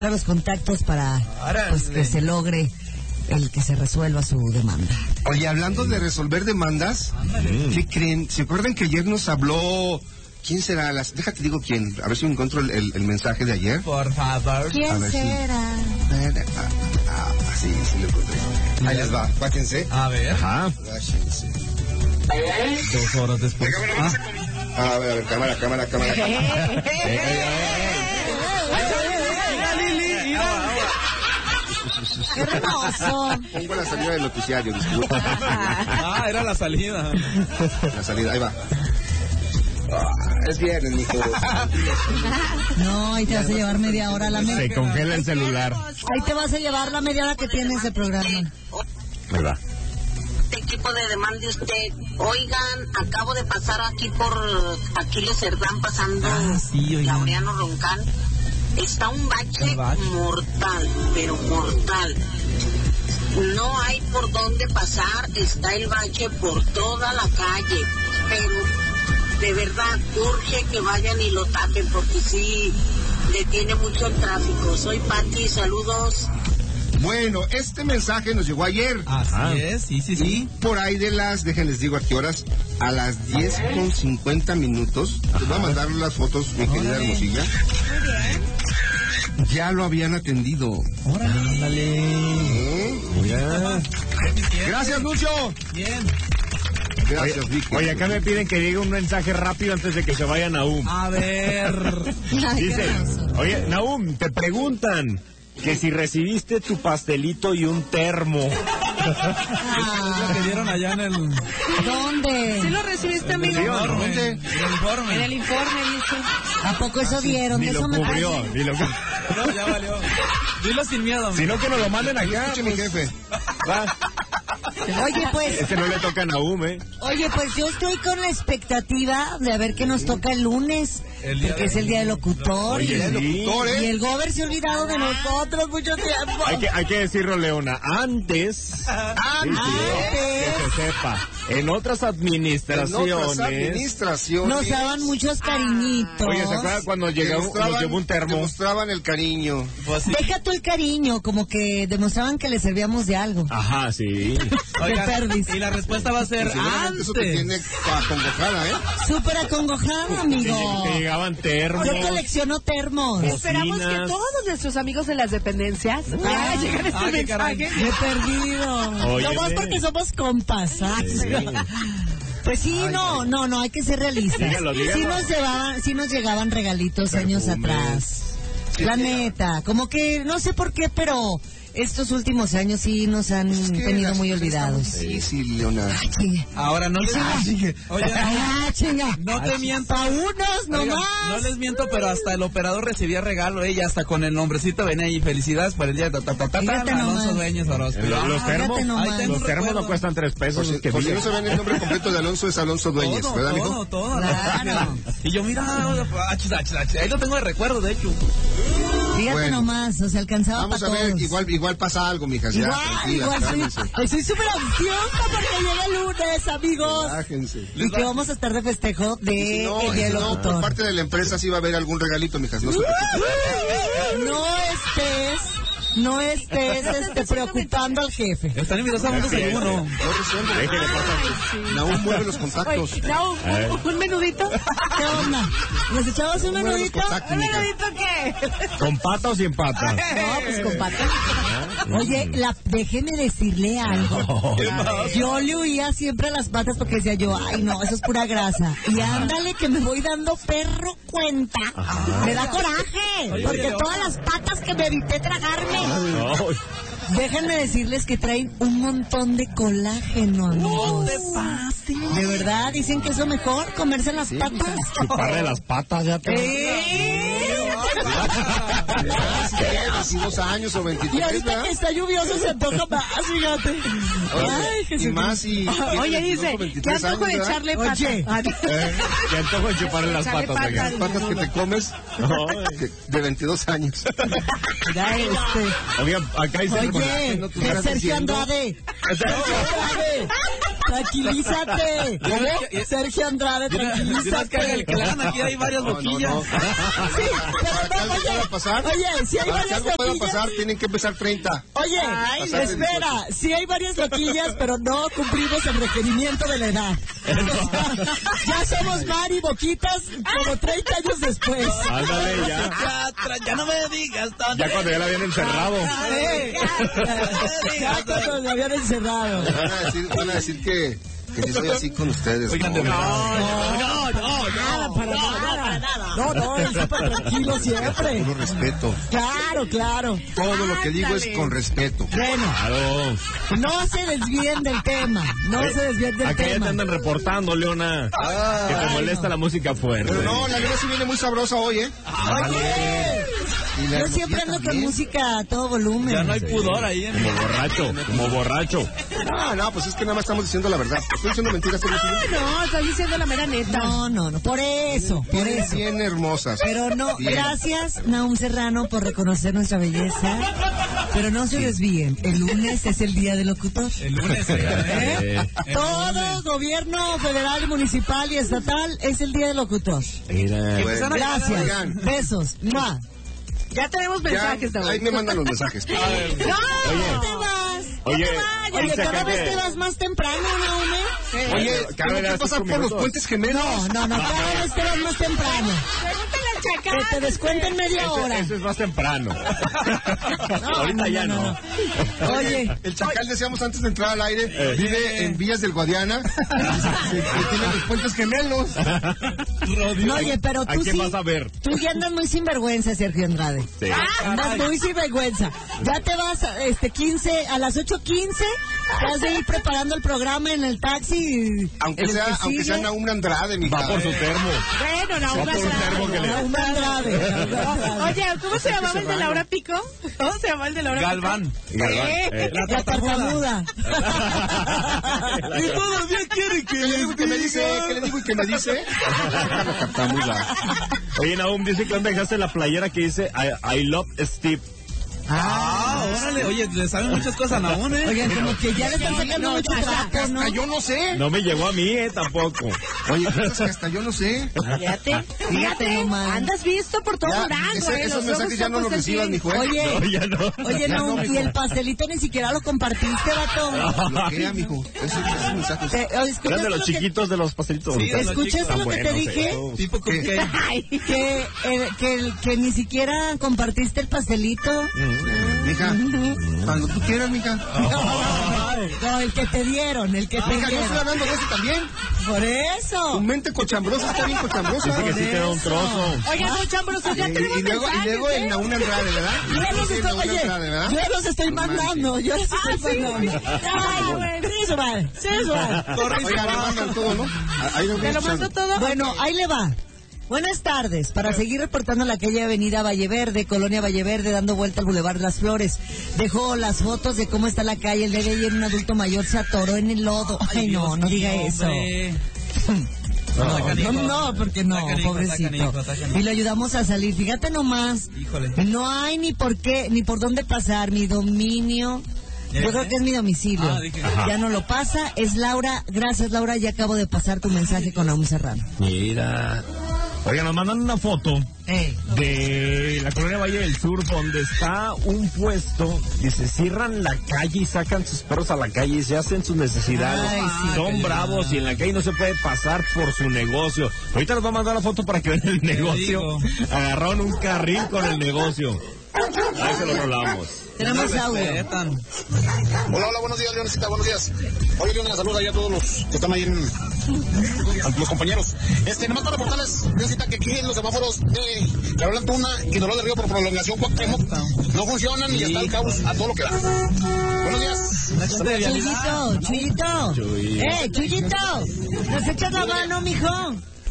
los contactos para pues, que se logre el que se resuelva su demanda. Oye, hablando de resolver demandas, ¿qué creen? ¿Se acuerdan que ayer nos habló? ¿Quién será? Déjate digo quién. A ver si encuentro el mensaje de ayer. Por favor. ¿Quién será? Sí, lo encontré. Ahí les va, páquense. A ver. Ajá. 2 horas después. A ver, cámara. ¡Qué hermoso! Pongo la salida del noticiario, disculpa. Era la salida. La salida, ahí va. Es viernes, mijo. No, ahí te vas a llevar media hora la media. Se congela el celular. Ahí te vas a llevar la media hora que tienes el programa. Ahí va. Equipo de demanda usted. Oigan, acabo de pasar aquí por Aquiles Cerdán pasando Laureano Roncal. Está un bache mortal, pero mortal. No hay por dónde pasar, está el bache por toda la calle, pero de verdad urge que vayan y lo tapen porque sí detiene mucho el tráfico. Soy Pati, saludos. Bueno, este mensaje nos llegó ayer. Así es, sí. Por ahí déjenles digo a qué horas, a las 10:50. Les voy a mandar las fotos, mi querida Hermosilla. Muy bien. Ya lo habían atendido. Órale. Gracias, Lucio. Bien. Gracias, Vicky. Oye, acá me piden que diga un mensaje rápido antes de que se vaya Nahum. A ver. Dice, oye, Nahum, te preguntan que si recibiste tu pastelito y un termo. Es lo que dieron allá en el... ¿Dónde? ¿Sí lo recibiste, amigo? ¿Dónde? En el informe, dice. ¿A poco eso dieron? Ni Eso lo me cubrió, parece. ni lo... No, ya valió. Dilo sin miedo, amigo. Si no, que nos lo manden acá. Escuche, mi jefe. Va. Oye, pues... Este no le toca a Nahum, Oye, pues yo estoy con la expectativa de a ver qué nos toca el lunes, porque es el día del locutor. Oye, sí. Y el gober se ha olvidado de nosotros mucho tiempo. Hay que decirlo, Leona, antes, que se sepa, en otras administraciones, nos daban muchos cariñitos. Oye, ¿se acuerdan cuando nos llevó un termo? Demostraban el cariño. Pues sí. Deja tú el cariño, como que demostraban que le servíamos de algo. Ajá, sí. Oigan, y la respuesta va a ser antes. Eso te tiene acongojada, Súper acongojado, amigo. Que llegaban termos. Yo colecciono termos. Esperamos que todos nuestros amigos de las dependencias ya llegan este mensaje. Me he perdido. Óyeme. Nomás porque somos compas. Pues sí, no, hay que ser realistas. Dígalo. Sí nos llegaban regalitos años atrás. La neta, como que no sé por qué, pero estos últimos años sí nos han tenido muy olvidados. Sí, Leonardo. Ahora no les... Oye, chinga. no te miento. Pa' unos nomás. No les miento, pero hasta el operador recibía regalo, y hasta con el nombrecito venía ahí. Felicidades por el día de Alonso Dueños Orozco. Los termos no cuestan 3 pesos. Por si no se ven el nombre completo de Alonso, es Alonso Dueñez, ¿verdad, amigo? Todo. Claro. Y yo, mira, ahí lo tengo de recuerdo, de hecho. Fíjate nomás, o sea, alcanzaba Vamos para a ver, todos. Igual pasa algo, mijas. Igual estoy súper ansiosa porque llega el lunes, amigos. Relájense. Y que vamos a estar de festejo de el Día del por Locutor. parte de la empresa sí va a haber algún regalito, mijas. No se preocupen. No estés preocupando al jefe. Están invitados a un desayuno. No resuelven. Nahum mueve los contactos. ¿Un menudito? ¿Qué onda? ¿Nos echamos un menudito? ¿Un menudito qué? ¿Con pata o sin pata? No, pues con patas. Oye, déjeme decirle algo. Yo le huía siempre a las patas porque decía yo, ay no, eso es pura grasa. Y ándale que me voy dando perro cuenta. Me da coraje, porque todas las patas que me evité tragarme. Déjenme decirles que traen un montón de colágeno, amigos. De verdad, dicen que es lo mejor, comerse las patas. Chuparle las patas ya te... Hace 2 años o 23, Y ahorita ¿verdad? que está lluvioso se antoja más, fíjate. Ay, Y Jesús. más y... Oye, dice, ¿qué antojo de echarle pata? Oye. Te antojo de chuparle las Echarle patas. patas. Acá. patas que te comes de 22 años. Mira Oigan, acá dice... Oye, no, tú estás Sergio diciendo- Andrade. Tranquilízate. ¿Cómo? Sergio Andrade, tranquilízate. Que le hagan aquí hay varias loquillas. No. Sí, pero no, oye, si hay varias loquillas. Tienen que empezar 30. Oye, espera, si hay varias loquillas, pero no cumplimos el requerimiento de la edad. Ya somos Mari Boquitas como 30 años después. Ándale, Ya no me digas, Tony. Ya cuando ya la habían encerrado. Ya cuando la habían encerrado. Van a decir que sí soy así con ustedes. Oigan, de verdad. Nada, para nada. No, es súper tranquilo siempre. Puro respeto. Claro. Todo lo que digo es con respeto. Bueno, Claro. no se desvíen del tema. Acá ya te andan reportando, Leona. Que te molesta la música fuerte. Pero no, la Leona sí viene muy sabrosa hoy, ¿eh? Yo siempre ando con música a todo volumen. Ya no hay pudor ahí, ¿eh? Como borracho. No, pues es que nada más estamos diciendo la verdad. Estoy diciendo mentiras. No, estás diciendo la mera neta. No, por eso. Bien hermosas. Pero no, Bien. gracias Nahum Serrano por reconocer nuestra belleza. Pero no se desvíen, el lunes es el día del locutor. El lunes, Todo gobierno federal, municipal y estatal es el día del locutor. Mira. Gracias, besos. ¡Mua! Ya tenemos mensajes también. Ahí me mandan los mensajes. No, no te vas. Oye, Oye, cada vez te vas más temprano, Nahum. Oye, cada ¿tengo vez que pasar haces por los minutos. puentes gemelos? No, cada vez te vas más temprano. Pregúntale al Chacal. Que te descuenten media hora. Eso es más temprano. No, Ahorita ya no. Oye, El Chacal, decíamos antes de entrar al aire, vive en Villas del Guadiana. Tiene los puentes gemelos. no, oye, pero ¿A tú qué sí. vas a ver? Tú ya andas muy sinvergüenza, Sergio Andrade. Sí. Andas muy sinvergüenza. Ya te vas a las 8:15. Te vas a ir preparando el programa en el taxi. Aunque sea Nahum Andrade, mi Va por su termo. Bueno, Nahum Va por un termo que le... Nahum Andrade. Oye, ¿cómo se llamaba el de Laura Pico? ¿Cómo se llamaba el de Laura Pico? Galván. La tartamuda. Y todavía quiere que ¿Qué le digo y que me dice? La tartamuda. Oye, Nahum, dice que ¿dónde dejaste la playera que dice I love Steve? Órale, oye, le saben muchas cosas a Nahum, ¿eh? Oigan, como que ya le están sacando mucho trapo, ¿no? Hasta yo no sé. No me llegó a mí, tampoco. Oye, hasta yo no sé. Fíjate nomás. Andas visto por todo Durango, Esos mensajes ya no los recibas, mi juez. Oye, No, ya no. Oye, no, y el pastelito ni siquiera lo compartiste, vato. Bloquea, mijo. Esos mensajes. ¿Escuchaste Eran de los lo que- chiquitos de los pastelitos. Sí, de los ¿Escuchaste lo que te dije? Tipo con que... Que ni siquiera compartiste el pastelito. Mija, cuando tú quieras, mija. No, el que te dieron, el que te Mija, yo estoy dieron. hablando de eso también. Por eso. Tu mente cochambrosa está bien cochambrosa. Dice que sí te da un trozo. Oigan, no, chambrosos, ya tenemos Y luego mensajes, el Nahum Andrade, ¿verdad? Yo los estoy, Nahum oye, Andrade, ¿verdad? yo los estoy mandando, yo los estoy mandando. Ay, bueno, sí, su madre, sí, su madre. Oiga, me mandan todo, ¿no? Ahí lo ¿te lo mando todo? Bueno, ahí le va. Buenas tardes. Para seguir reportando la calle Avenida Valleverde, Colonia Valleverde, dando vuelta al Boulevard Las Flores. Dejo las fotos de cómo está la calle. El día de ayer un adulto mayor se atoró en el lodo. Ay, no, no diga eso. No, porque no, pobrecito. Y lo ayudamos a salir. Fíjate nomás. Híjole. No hay ni por qué, ni por dónde pasar. Mi dominio. Yo creo que es mi domicilio. Dije. Ya no lo pasa. Es Laura. Gracias, Laura. Ya acabo de pasar tu mensaje con Nahum Serrano. Mira. Oigan, nos mandan una foto de la colonia Valle del Sur, donde está un puesto. Dice, cierran la calle y sacan sus perros a la calle y se hacen sus necesidades. Ay, sí. Son bravos y en la calle no se puede pasar por su negocio. Ahorita nos va a mandar la foto para que vean el negocio. Agarraron un carril con el negocio. Ahí se lo rolamos. Tenemos audio. Hola, buenos días, Leoncita, buenos días. Oye, Leona, saluda ahí a todos los que están ahí a los compañeros. Nomás para reportarles, Leoncita, que aquí en los semáforos de Carola Antuna y Dolor del Río por prolongación Cuauhtémoc no funcionan y está el caos a todo lo que da. Buenos días. Chuyito. Chuyito. ¿Nos echas la mano, mijo?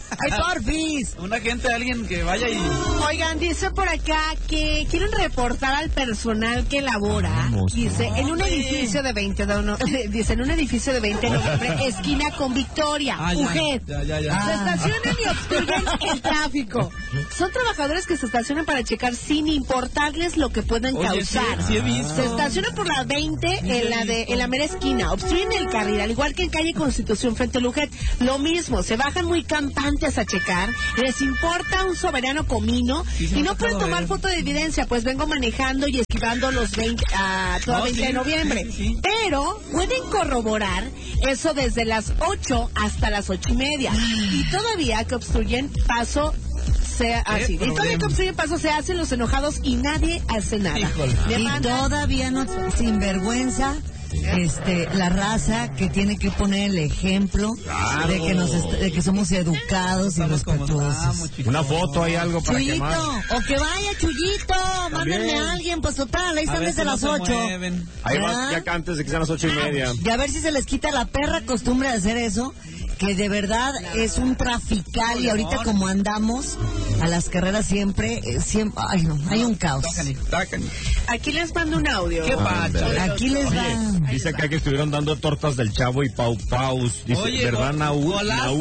¡Ay, porfis! Una gente, alguien que vaya y... Oigan, dice por acá que quieren reportar al personal que labora. Dice, en un edificio de 20 de noviembre, esquina con Victoria, UGED. Se estacionan y obstruyen el tráfico. Son trabajadores que se estacionan para checar sin importarles lo que puedan causar. Sí he visto. Se estacionan por la 20 en la mera esquina, obstruyen el carril, al igual que en calle Constitución frente al UGED. Lo mismo, se bajan muy campantes a checar, les importa un soberano comino y no pueden tomar foto de evidencia, pues vengo manejando y esquivando los 20 de noviembre. Pero pueden corroborar eso desde las 8 hasta las 8:30 y todavía que obstruyen paso se hacen los enojados y nadie hace nada. Y todavía no, sinvergüenza, la raza que tiene que poner el ejemplo de que somos educados y respetuosos. Una foto, hay algo para Chuyito, quemar. o que vaya Chuyito, mándenme a alguien, pues total, ahí están desde las 8. Ahí va, ya antes de que sean las 8:30. Y a ver si se les quita la perra costumbre de hacer eso, que de verdad es un trafical, y ahorita como andamos a las carreras siempre, ay no, hay un caos. Aquí les mando un audio. ¿Qué pasa? Aquí les va. Dice acá que estuvieron dando tortas del Chavo y Pau Paus. Dice, oye, ¿verdad, Naúl?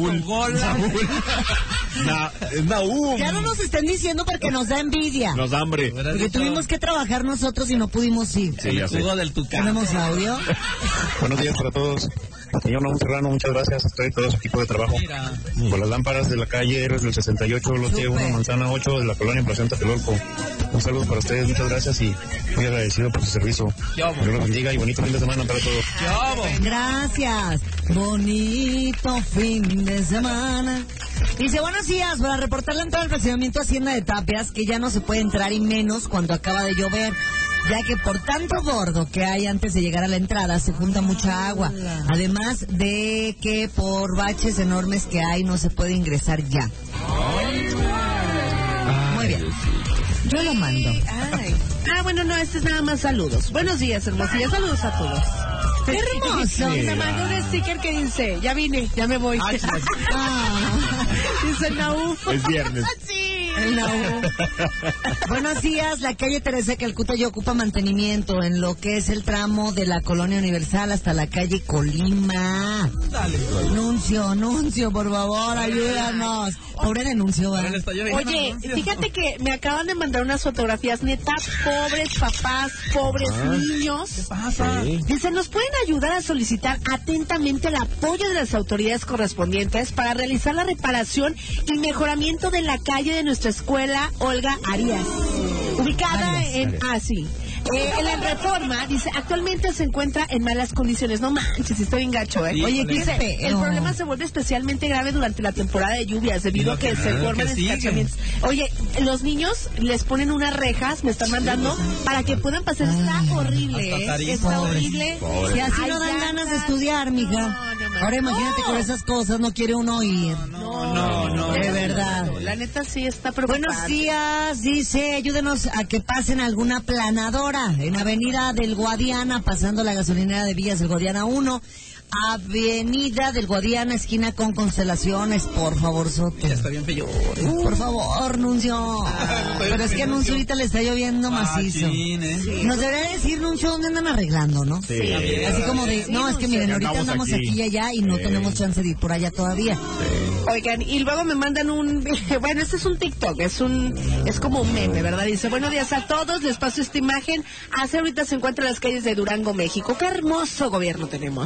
Naúl. Ya no nos estén diciendo porque nos da envidia. Nos da hambre. Porque tuvimos que trabajar nosotros y no pudimos ir. Sí, ya sé. ¿Tenemos audio? Buenos días para todos. Señor Naúl Serrano, muchas gracias a usted y todo su equipo de trabajo. Por las lámparas de la calle Héroes del 68, lote 1, manzana 8 de la colonia Placenta Telolco. Un saludo para ustedes, muchas gracias y muy agradecido por su servicio. Dios los bendiga y bonito fin de semana para todos. Gracias. Bonito fin de semana. Dice, buenos días, para reportar la entrada del fraccionamiento Hacienda de Tapias, que ya no se puede entrar y menos cuando acaba de llover, ya que por tanto bordo que hay antes de llegar a la entrada se junta mucha agua, además de que por baches enormes que hay no se puede ingresar ya. Muy bien, yo lo mando. Bueno, no, este es nada más saludos. Buenos días, hermosilla, saludos a todos. ¡Qué hermoso! Me mandó un sticker que dice, ya vine, ya me voy. Dice Naú. Es viernes. Sí. Buenos días, la calle Teresa Calcuta ya ocupa mantenimiento en lo que es el tramo de la Colonia Universal hasta la calle Colima. Dale. Nuncio, por favor, ayúdanos. Pobre denuncio, ¿verdad? Oye, fíjate que me acaban de mandar unas fotografías, neta, pobres papás, pobres niños. ¿Qué pasa? Dicen, ¿nos pueden ayudar a solicitar atentamente el apoyo de las autoridades correspondientes para realizar la reparación y mejoramiento de la calle de nuestra escuela Olga Arias, ubicada en la Reforma? Dice, actualmente se encuentra en malas condiciones. No manches, está bien gacho, ¿eh? Oye, dice, el problema se vuelve especialmente grave durante la temporada de lluvias debido a que se forman escarchamientos. Oye, los niños les ponen unas rejas, me están mandando, para que puedan pasar. Está horrible, ¿eh? Está horrible. Si así no dan ganas de estudiar, mija. Ahora imagínate con esas cosas, no quiere uno ir. No. De verdad. La neta sí está preocupada. Buenos días, dice, ayúdenos a que pasen alguna aplanadora en Avenida del Guadiana, pasando la gasolinera de Villas del Guadiana 1, Avenida del Guadiana, esquina con Constelaciones, por favor, Soto. Ya está bien peor. Por favor, Nuncio. Pero es que a Nuncio ahorita le está lloviendo macizo. Nos debería decir, Nuncio, ¿dónde andan arreglando, no? Sí. Así como de, no, es que miren, ahorita andamos aquí y allá y no tenemos chance de ir por allá todavía. Oigan, y luego me mandan bueno, este es un TikTok, es como un meme, ¿verdad? Dice, buenos días a todos, les paso esta imagen. Hace ahorita se encuentra en las calles de Durango, México. Qué hermoso gobierno tenemos.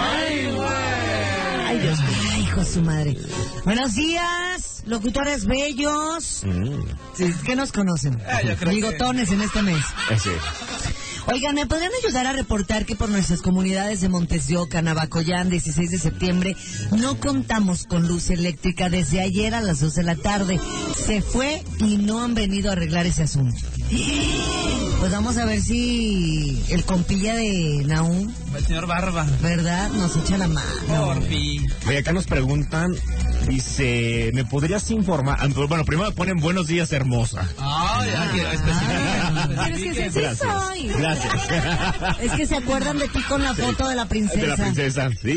Ay, Dios mío. Ay, hijo de su madre. Buenos días, locutores bellos. Sí, es que nos conocen. Bigotones en este mes. Sí. Oigan, ¿me podrían ayudar a reportar que por nuestras comunidades de Montes de Oca, Navacoyán, 16 de septiembre, no contamos con luz eléctrica desde ayer a las 2 de la tarde? Se fue y no han venido a arreglar ese asunto. Pues vamos a ver si el compilla de Naúm, el señor Barba, ¿verdad?, nos echa la mano. Por fin. Oye, acá nos preguntan Dice, ¿me podrías informar? Bueno, primero me ponen buenos días, hermosa. Gracias. Es que se acuerdan de ti con la foto de la princesa. De la princesa, sí.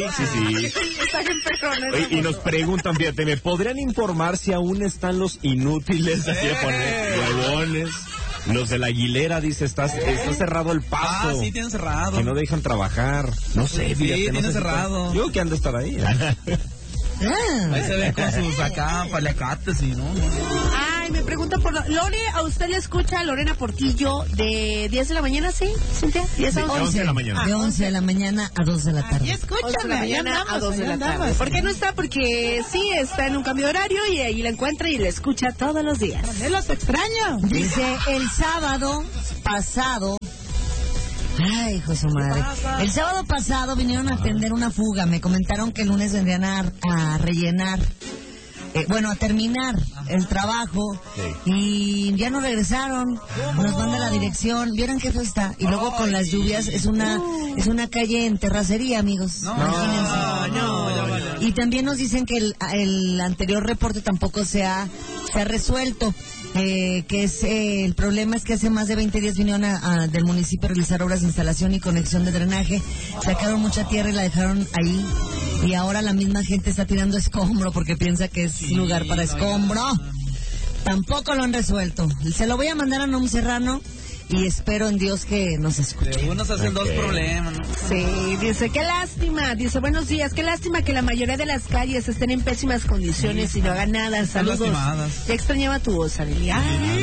Y nos preguntan, fíjate, ¿me podrían informar si aún están los inútiles? Así de poner huevones. Los de la Aguilera, dice, está cerrado el paso. Sí, tienen cerrado. Que no dejan trabajar. No sé, fíjate. Sí, tienen cerrado. Yo que han de estar ahí. Ahí se ven con sus acá paliacates y no. Ay, me pregunta por Lore, ¿a usted le escucha Lorena Portillo de 10 de la mañana, sí? ¿Cintia? 10 a 11 de la mañana. De 11 de la mañana a 2 de la tarde. Y escúchame, 11 de la mañana a 2 de la tarde. ¿Por qué no está? Porque sí, está en un cambio de horario y ahí la encuentra y la escucha todos los días. ¡Me los extraño! Dice, el sábado pasado... Ay, hijo de su madre. El sábado pasado vinieron a atender una fuga. Me comentaron que el lunes vendrían a rellenar, a terminar el trabajo. Y ya no regresaron. Nos mandan la dirección. ¿Vieron qué está? Y luego con las lluvias es una calle en terracería, amigos. Y también nos dicen que el anterior reporte tampoco se ha resuelto. El problema es que hace más de 20 días vinieron del municipio a realizar obras de instalación y conexión de drenaje, sacaron mucha tierra y la dejaron ahí, y ahora la misma gente está tirando escombro porque piensa que es lugar para escombro. Tampoco lo han resuelto. Se lo voy a mandar a Naum Serrano y espero en Dios que nos escuche. Unos hacen dos problemas, ¿no? Sí, dice, qué lástima. Dice, buenos días, qué lástima que la mayoría de las calles estén en pésimas condiciones y no hagan nada. Saludos. Ya extrañaba tu voz, Adelia.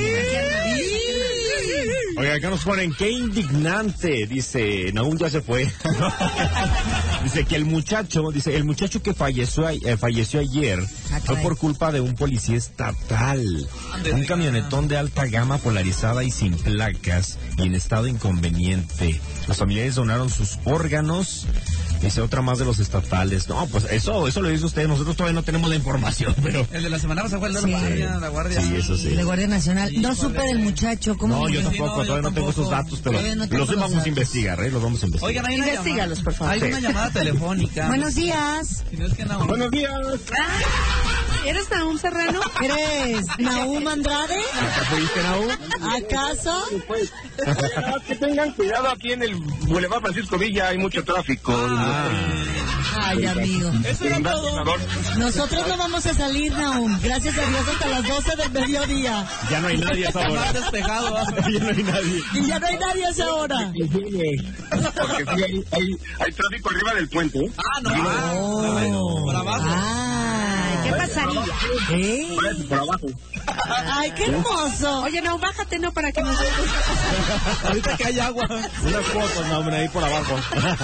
Oiga, acá nos ponen, qué indignante, dice, Naum ya se fue. Dice que el muchacho que falleció ayer fue por culpa de un policía estatal. Un camionetón de alta gama polarizada y sin placas y en estado inconveniente. Los familiares donaron sus órganos. Dice otra más de los estatales. No, pues eso lo dice usted. Nosotros todavía no tenemos la información, pero... El de la semana pasada fue el de la Guardia. Sí, eso sí. De la Guardia Nacional. Sí, no supe del muchacho. No, yo tampoco, todavía no tengo esos datos, pero los vamos a investigar, los vamos a investigar. Oigan, investígalos, por favor. Hay una llamada telefónica. Buenos días. Buenos días. ¿Eres Naum Serrano? ¿Eres Naum Andrade? ¿Fuiste Naum? ¿Acaso? Que tengan cuidado aquí en el Boulevard Francisco Villa, hay mucho tráfico. Ay, amigo. Eso era todo. Nosotros no vamos a salir, Naum. Gracias a Dios hasta las 12 del mediodía. Ya no hay nadie a esa hora. Más despejado. Ya no hay nadie. Y ya no hay nadie a esa hora. Porque sí, hay tráfico arriba del puente. No. Por abajo. ¿Qué pasaría? Por abajo. Ay, qué hermoso. Oye, no, bájate, no, para que nos... Ahorita que hay agua. Unas fotos, no, hombre, ahí por abajo.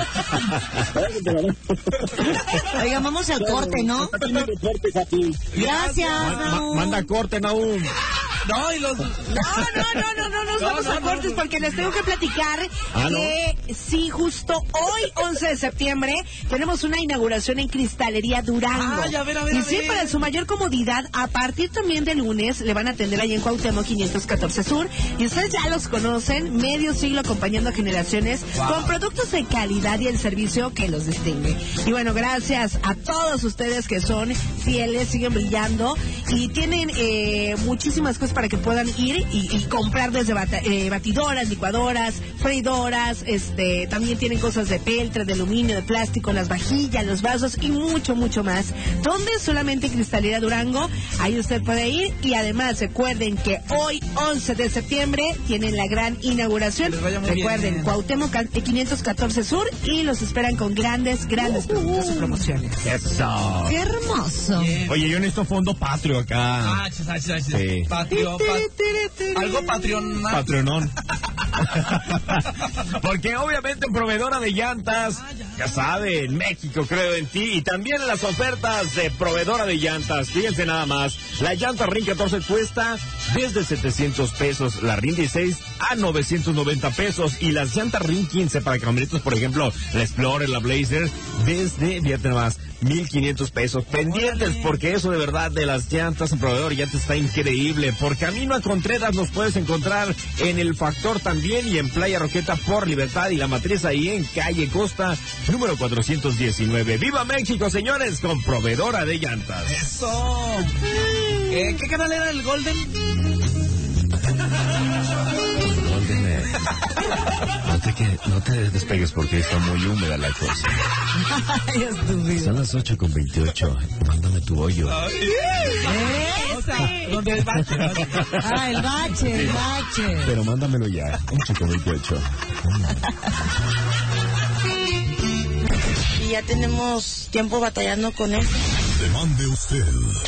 Oiga, vamos al corte, ¿no? Gracias, Naum. Manda corte, Naum. No, y los... No, nos vamos a cortes porque les tengo que platicar que sí, justo hoy, 11 de septiembre, tenemos una inauguración en Cristalería Durango. Y sí, para su mayor comodidad, a partir también de lunes, le van a atender ahí en Cuauhtémoc 514 Sur. Y ustedes ya los conocen, medio siglo acompañando a generaciones con productos de calidad y el servicio que los distingue. Y bueno, gracias a todos ustedes que son fieles, siguen brillando y tienen muchísimas cosas para que puedan ir y comprar desde batidoras, licuadoras, freidoras, también tienen cosas de peltre, de aluminio, de plástico, las vajillas, los vasos y mucho, mucho más. ¿Dónde? Solamente Cristalería Durango. Ahí usted puede ir y además recuerden que hoy, 11 de septiembre, tienen la gran inauguración. Recuerden, Cuauhtémoc 514 Sur y los esperan con grandes productos y promociones. Eso. ¡Qué hermoso! Bien. Oye, yo necesito fondo patrio acá. Sí. Algo patronón. Porque obviamente proveedora de llantas, ya saben, México creo en ti, y también las ofertas de proveedora de llantas. Fíjense nada más, la llanta RIN 14 cuesta desde 700 pesos, la RIN 16 a 990 pesos y las llantas RIN 15 para camionetas, por ejemplo, la Explorer, la Blazer, desde, fíjate más, 1,500 pesos. Pendientes, porque eso de verdad de las llantas en Proveedor Llantas está increíble. Por camino a Contreras los puedes encontrar en El Factor también y en Playa Roqueta por Libertad y La Matriz ahí en Calle Costa, número 419. ¡Viva México, señores! Con Proveedora de Llantas. ¡Eso! ¿Qué canal era el Golden? No te despegues porque está muy húmeda la cosa. Ay, estúpido. Son las 8:28. Mándame tu hoyo. ¿Dónde el bache? El bache. Pero mándamelo ya. 8:28. Y ya tenemos tiempo batallando con él. Demande usted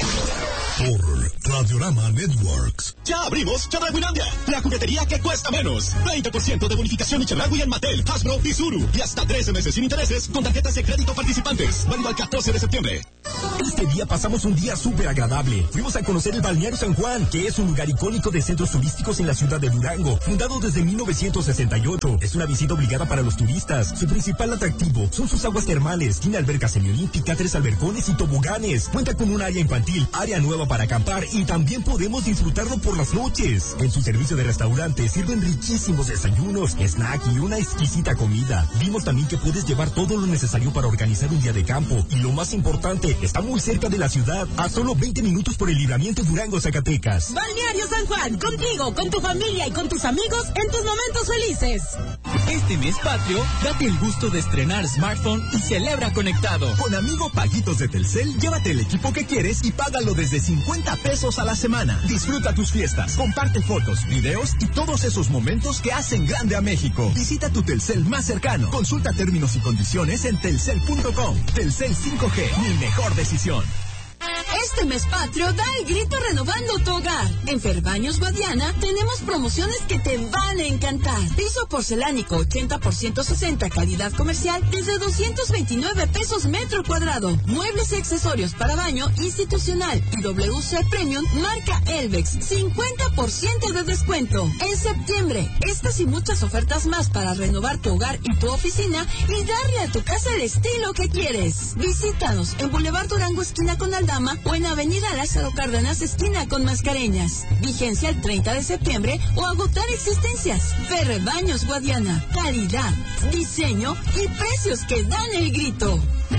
por Radiorama Networks. Ya abrimos Chedrauilandia, la juguetería que cuesta menos. 20% de bonificación en Chedraui, en Mattel, Hasbro y Zuru. Y hasta 13 meses sin intereses con tarjetas de crédito participantes. Válido al 14 de septiembre. Este día pasamos un día súper agradable. Fuimos a conocer el Balneario San Juan, que es un lugar icónico de centros turísticos en la ciudad de Durango, fundado desde 1968. Es una visita obligada para los turistas. Su principal atractivo son sus aguas termales, tiene alberca semiolímpica, 3 albercones y toboganes. Cuenta con un área infantil, área nueva para acampar y también podemos disfrutarlo por las noches. En su servicio de restaurante sirven riquísimos desayunos, snack y una exquisita comida. Vimos también que puedes llevar todo lo necesario para organizar un día de campo y lo más importante, está muy cerca de la ciudad, a solo 20 minutos por el Libramiento Durango, Zacatecas. Balneario San Juan, contigo, con tu familia y con tus amigos en tus momentos felices. Este mes patrio, date el gusto de estrenar smartphone y celebra conectado. Con Amigo Paguitos de Telcel, llévate el equipo que quieres y págalo desde 50 pesos a la semana. Disfruta tus fiestas, comparte fotos, videos y todos esos momentos que hacen grande a México. Visita tu Telcel más cercano. Consulta términos y condiciones en telcel.com. Telcel 5G, mi mejor decisión. Este mes patrio da el grito renovando tu hogar. En Ferbaños Guadiana tenemos promociones que te van a encantar. Piso porcelánico 80% 60, calidad comercial desde 229 pesos metro cuadrado. Muebles y accesorios para baño institucional y WC Premium marca Elvex, 50% de descuento. En septiembre, estas y muchas ofertas más para renovar tu hogar y tu oficina y darle a tu casa el estilo que quieres. Visítanos en Boulevard Durango esquina con Aldama o en Avenida Lázaro Cárdenas esquina con Mascareñas. Vigencia el 30 de septiembre o agotar existencias. Ferbaños Guadiana. Calidad, diseño y precios que dan el grito.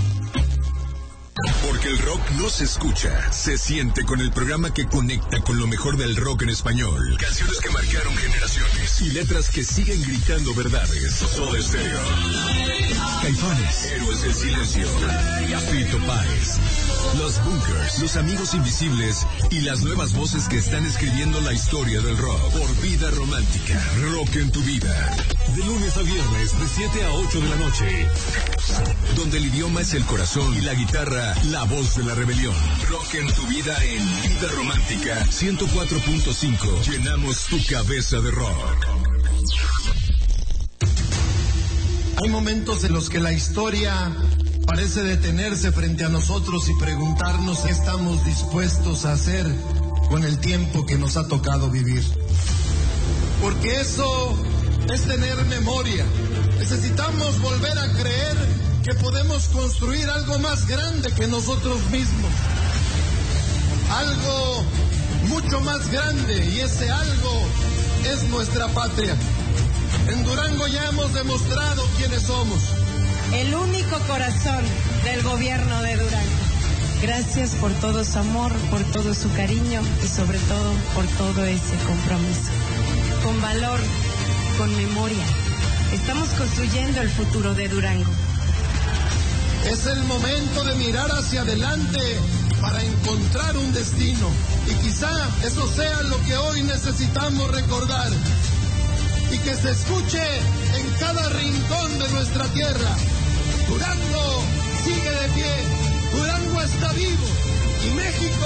Porque el rock no se escucha, se siente con el programa que conecta con lo mejor del rock en español. Canciones que marcaron generaciones y letras que siguen gritando verdades. Soda Stereo, Caifanes, Héroes del Silencio, Fito Páez, Los Bunkers, Los Amigos Invisibles y las nuevas voces que están escribiendo la historia del rock. Por Vida Romántica, Rock en tu Vida. De lunes a viernes, de 7 a 8 de la noche. Donde el idioma es el corazón y la guitarra, la voz de la rebelión. Rock en tu Vida en Vida Romántica 104.5. Llenamos tu cabeza de rock. Hay momentos en los que la historia parece detenerse frente a nosotros y preguntarnos qué estamos dispuestos a hacer con el tiempo que nos ha tocado vivir. Porque eso es tener memoria. Necesitamos volver a creer que podemos construir algo más grande que nosotros mismos. Algo mucho más grande, y ese algo es nuestra patria. En Durango ya hemos demostrado quiénes somos. El único corazón del gobierno de Durango. Gracias por todo su amor, por todo su cariño y sobre todo por todo ese compromiso. Con valor, con memoria, estamos construyendo el futuro de Durango. Es el momento de mirar hacia adelante para encontrar un destino. Y quizá eso sea lo que hoy necesitamos recordar. Y que se escuche en cada rincón de nuestra tierra. Durango sigue de pie. Durango está vivo. Y México